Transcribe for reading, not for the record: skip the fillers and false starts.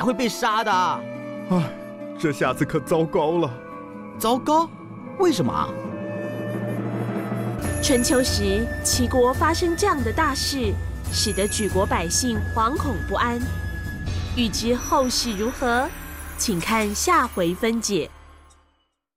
才会被杀的。 唉，这下子可糟糕了。 糟糕？为什么啊？ 春秋时，齐国发生这样的大事，使得举国百姓惶恐不安。欲知后事如何，请看下回分解。